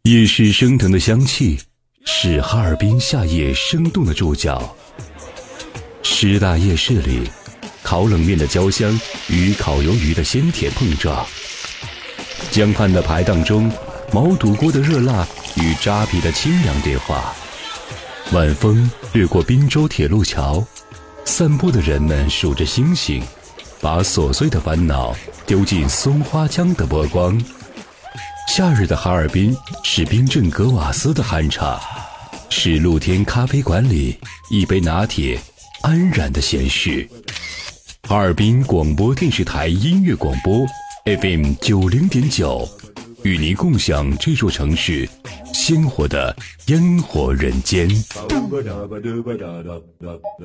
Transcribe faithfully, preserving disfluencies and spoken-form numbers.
夜市升腾的香气是哈尔滨夏夜生动的注脚。师大夜市里，烤冷面的焦香与烤鱿鱼的鲜甜碰撞，江畔的排档中，毛肚锅的热辣与扎啤的清凉对话。晚风掠过滨州铁路桥，散步的人们数着星星，把琐碎的烦恼丢进松花江的波光。夏日的哈尔滨是冰镇格瓦斯的酣畅，是露天咖啡馆里一杯拿铁安然的闲适。哈尔滨广播电视台音乐广播 F M 九零点九，与您共享这座城市鲜活的烟火人间。